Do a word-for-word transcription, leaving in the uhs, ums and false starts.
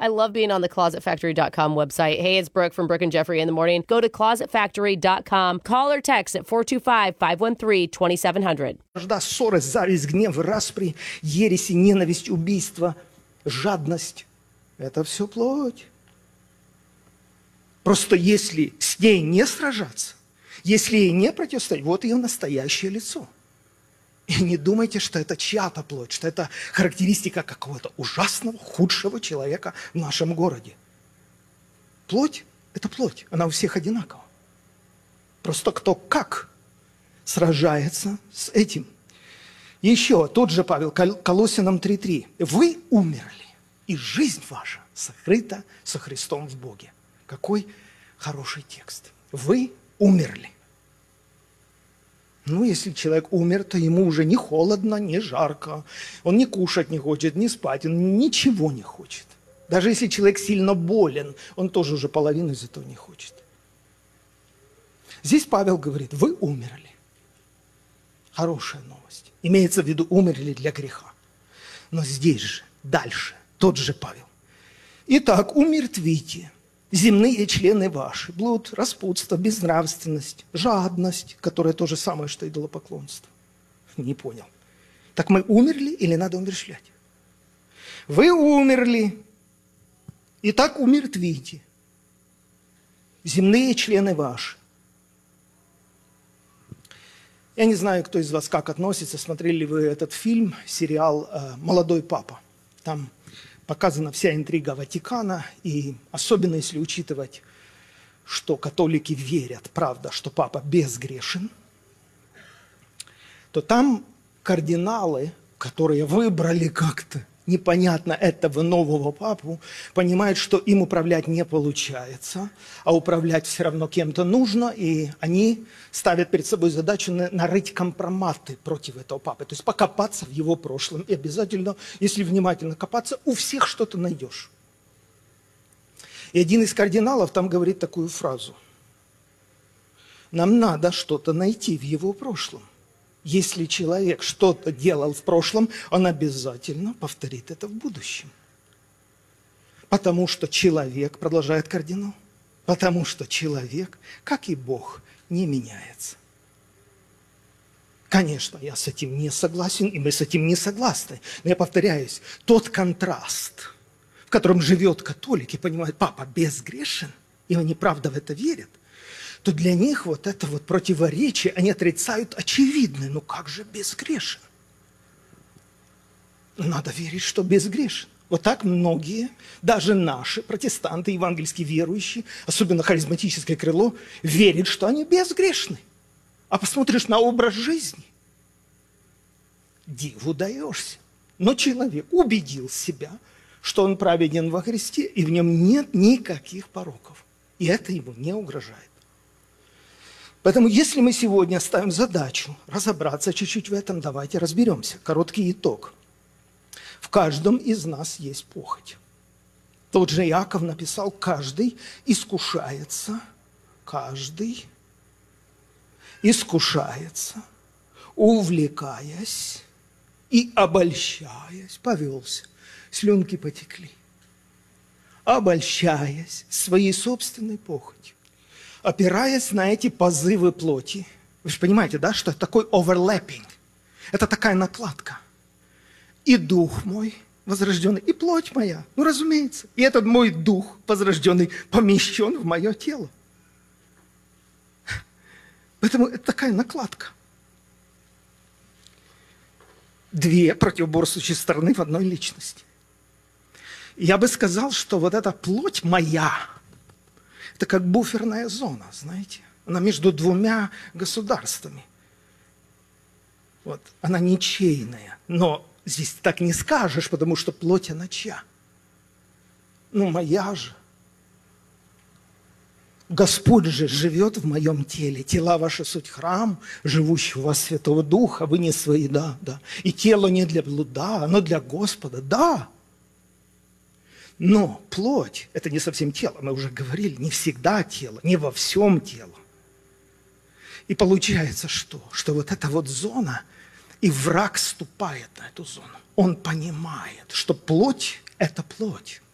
I love being on the closet factory dot com website. Hey, it's Brooke from Brooke and Jeffrey in the morning. Go to closet factory dot com. Call or text at four two five, five one three, two seven zero zero. Вражда, ссоры, зависть, гнев, распри, ереси, ненависть, убийство, жадность – это все плоть. Просто если с ней не сражаться, если ей не противостоять, вот ее настоящее лицо. И не думайте, что это чья-то плоть, что это характеристика какого-то ужасного, худшего человека в нашем городе. Плоть – это плоть, она у всех одинакова. Просто кто как сражается с этим. Еще тот же Павел, Колоссянам три три. Вы умерли, и жизнь ваша сокрыта со Христом в Боге. Какой хороший текст. Вы умерли. Ну, если человек умер, то ему уже не холодно, не жарко. Он не кушать не хочет, не спать, он ничего не хочет. Даже если человек сильно болен, он тоже уже половину из этого не хочет. Здесь Павел говорит, вы умерли. Хорошая новость. Имеется в виду, умерли для греха. Но здесь же, дальше, тот же Павел. Итак, умертвите земные члены ваши, блуд, распутство, безнравственность, жадность, которая то же самое, что идолопоклонство. Не понял. Так мы умерли или надо умерщвлять? Вы умерли, итак умертвите земные члены ваши. Я не знаю, кто из вас как относится, смотрели ли вы этот фильм, сериал «Молодой папа». Там показана вся интрига Ватикана, и особенно если учитывать, что католики верят, правда, что папа безгрешен, то там кардиналы, которые выбрали как-то непонятно этого нового папу, понимают, что им управлять не получается, а управлять все равно кем-то нужно, и они ставят перед собой задачу нарыть компроматы против этого папы, то есть покопаться в его прошлом. И обязательно, если внимательно копаться, у всех что-то найдешь. И один из кардиналов там говорит такую фразу. Нам надо что-то найти в его прошлом. Если человек что-то делал в прошлом, он обязательно повторит это в будущем. Потому что человек, продолжает кардинал, потому что человек, как и Бог, не меняется. Конечно, я с этим не согласен, и мы с этим не согласны. Но я повторяюсь, тот контраст, в котором живет католик и понимает, папа безгрешен, и они правда в это верят, то для них вот это вот противоречие, они отрицают очевидное. Ну как же безгрешен? Надо верить, что безгрешен. Вот так многие, даже наши протестанты, евангельские верующие, особенно харизматическое крыло, верят, что они безгрешны. А посмотришь на образ жизни, диву даешься. Но человек убедил себя, что он праведен во Христе, и в нем нет никаких пороков. И это ему не угрожает. Поэтому, если мы сегодня ставим задачу разобраться чуть-чуть в этом, давайте разберемся. Короткий итог. В каждом из нас есть похоть. Тот же Иаков написал, каждый искушается, каждый искушается, увлекаясь и обольщаясь, повелся, слюнки потекли, обольщаясь своей собственной похотью. Опираясь на эти позывы плоти, вы же понимаете, да, что это такой overlapping, это такая накладка. И дух мой возрожденный, и плоть моя, ну разумеется, и этот мой дух возрожденный помещен в мое тело. Поэтому это такая накладка. Две противоборствующие стороны в одной личности. Я бы сказал, что вот эта плоть моя, это как буферная зона, знаете. Она между двумя государствами. Вот. Она ничейная. Но здесь так не скажешь, потому что плоть она чья? Ну, моя же. Господь же живет в моем теле. Тела ваши суть храм, живущего у вас Святого Духа. Вы не свои, да, да. И тело не для блуда, оно для Господа, да. Но плоть – это не совсем тело. Мы уже говорили, не всегда тело, не во всем тело. И получается что? Что вот эта вот зона, и враг ступает на эту зону. Он понимает, что плоть – это плоть.